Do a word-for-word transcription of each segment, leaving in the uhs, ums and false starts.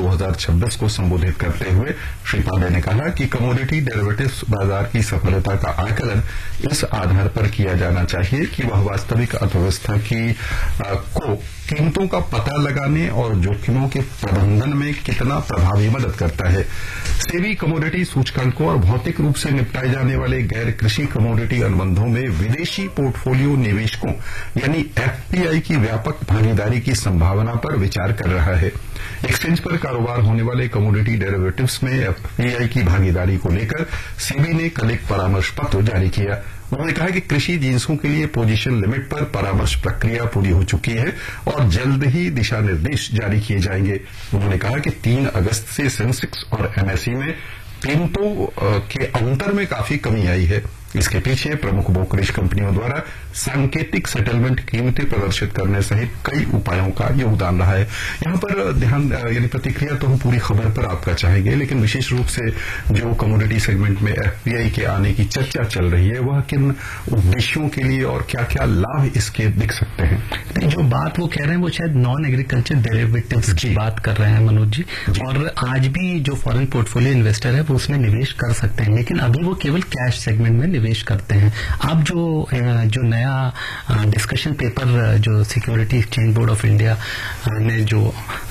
दो हज़ार छब्बीस को संबोधित करते हुए श्री पांडे ने कहा कि कमोडिटी डेरिवेटिव्स बाजार की सफलता का आकलन इस आधार पर किया जाना चाहिए कि वह वास्तविक अर्थव्यवस्था की आ, को कीमतों का पता लगाने और जोखिमों के प्रबंधन में कितना प्रभावी मदद करता है। सेबी कमोडिटी सूचकांकों और भौतिक रूप से निपटाए जाने वाले गैर कृषि कमोडिटी अनुबंधों में विदेशी पोर्टफोलियो निवेशकों यानी एफपीआई की व्यापक भागीदारी की संभावना पर विचार कर रहा है। एक्सचेंज पर कारोबार होने वाले कमोडिटी डेरिवेटिव्स में एफपीआई की भागीदारी को लेकर सेबी ने कल एक परामर्श पत्र जारी किया। उन्होंने कहा कि कृषि जिन्सों के लिए पोजीशन लिमिट पर परामर्श प्रक्रिया पूरी हो चुकी है और जल्द ही दिशा निर्देश जारी किए जाएंगे। उन्होंने कहा कि तीन अगस्त से सेंसेक्स और एमएससी में कीमतों के अंतर में काफी कमी आई है। इसके पीछे प्रमुख ब्रोकरेज कंपनियों द्वारा सांकेतिक सेटलमेंट कीमतें प्रदर्शित करने सहित कई उपायों का योगदान रहा है। यहाँ पर ध्यान यानी प्रतिक्रिया तो हम पूरी खबर पर आपका चाहेंगे, लेकिन विशेष रूप से जो कमोडिटी सेगमेंट में एफपीआई के आने की चर्चा चल रही है वह किन उद्देश्यों के लिए और क्या क्या लाभ इसके दिख सकते हैं? जो बात वो कह रहे हैं वो शायद नॉन एग्रीकल्चर डेरिवेटिव्स की बात कर रहे हैं मनोज जी, जी। और आज भी जो फॉरेन पोर्टफोलियो इन्वेस्टर है वो उसमें निवेश कर सकते हैं, लेकिन अभी वो केवल कैश सेगमेंट में निवेश करते हैं। अब जो जो नया डिस्कशन पेपर जो security exchange board of India ने जो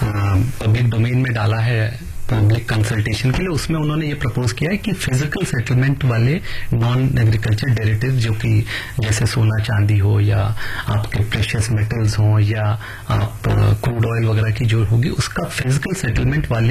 पब्लिक डोमेन में डाला है पब्लिक कंसल्टेशन के लिए, उसमें उन्होंने ये प्रपोज किया है कि फिजिकल सेटलमेंट वाले नॉन एग्रीकल्चर डेरिवेटिव जो कि जैसे सोना चांदी हो या आपके प्रेशियस मेटल्स हो या आप क्रूड ऑयल वगैरह की जो होगी उसका फिजिकल सेटलमेंट वाले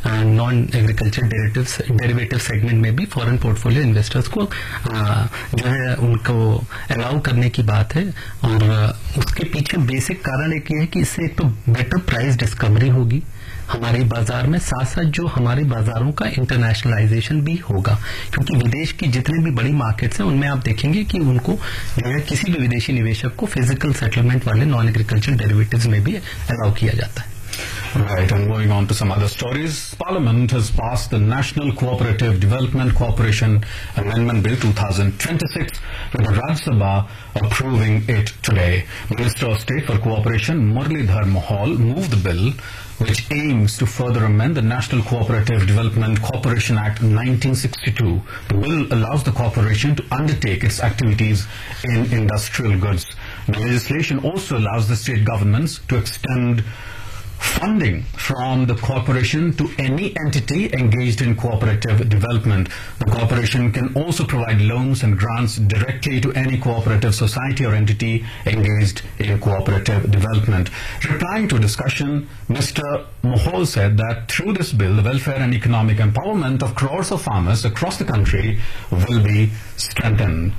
non agriculture derivative derivative segment में भी फॉरेन पोर्टफोलियो इन्वेस्टर्स को आ, जो है उनको अलाउ करने की बात है। और उसके पीछे बेसिक कारण एक ये है कि इससे एक तो बेटर प्राइस डिस्कवरी होगी हमारे बाजार में, साथ साथ जो हमारे बाजारों का इंटरनेशनलाइजेशन भी होगा, क्योंकि विदेश की जितने भी बड़ी मार्केट्स हैं उनमें आप देखेंगे कि उनको जो है किसी भी विदेशी निवेशक को फिजिकल सेटलमेंट वाले नॉन एग्रीकल्चर डेरिवेटिव्स में भी अलाउ किया जाता है। Right, and going on to some other stories, Parliament has passed the National Cooperative Development Corporation Amendment Bill twenty twenty-six, with the Rajya Sabha approving it today. Minister of State for Cooperation Muralidhar Mohol moved the bill, which aims to further amend the National Cooperative Development Corporation Act nineteen sixty-two. The bill allows the corporation to undertake its activities in industrial goods. The legislation also allows the state governments to extend funding from the corporation to any entity engaged in cooperative development. The corporation can also provide loans and grants directly to any cooperative society or entity engaged in cooperative development. Replying to discussion, Mister Mohol said that through this bill, the welfare and economic empowerment of crores of farmers across the country will be strengthened.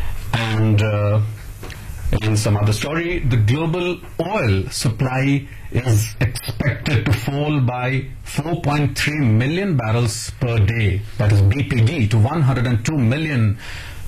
And uh, in some other story, the global oil supply is expected to fall by four point three million barrels per day, that is B P D, to one hundred two million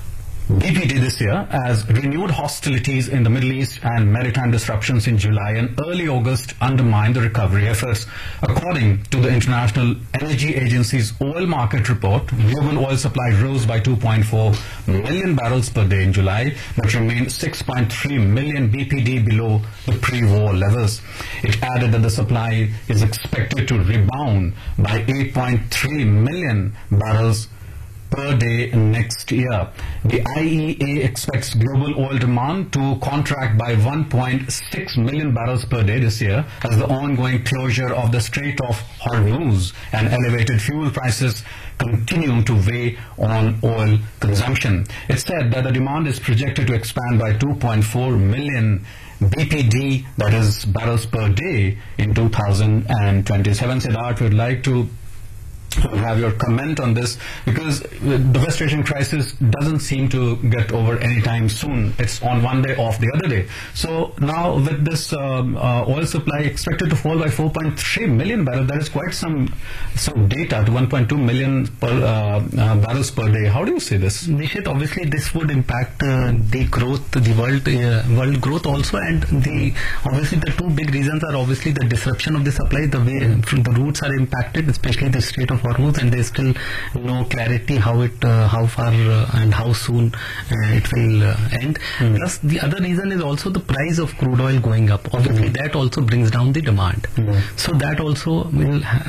B P D this year, as renewed hostilities in the Middle East and maritime disruptions in July and early August undermined the recovery efforts. According to the International Energy Agency's oil market report, global oil supply rose by two point four million barrels per day in July, but remained six point three million B P D below the pre-war levels. It added that the supply is expected to rebound by eight point three million barrels per day next year. The I E A expects global oil demand to contract by one point six million barrels per day this year, as the ongoing closure of the Strait of Hormuz and elevated fuel prices continue to weigh on oil consumption. It said that the demand is projected to expand by two point four million B P D, that is barrels per day, in two thousand twenty-seven. Siddharth, would like to have your comment on this, because the West Asian crisis doesn't seem to get over anytime soon. It's on one day, off the other day. So now with this um, uh, oil supply expected to fall by four point three million barrels, that is quite some some data, to one point two million per, uh, uh, barrels per day. How do you see this? Nishit, obviously this would impact uh, the growth, the world uh, world growth also, and the obviously the two big reasons are obviously the disruption of the supply, the way the routes are impacted, especially the Strait of Hormuz, and there is still no clarity how it, uh, how far uh, and how soon uh, it will uh, end. Mm. Plus, the other reason is also the price of crude oil going up. Obviously, mm. that also brings down the demand. Mm. So that also will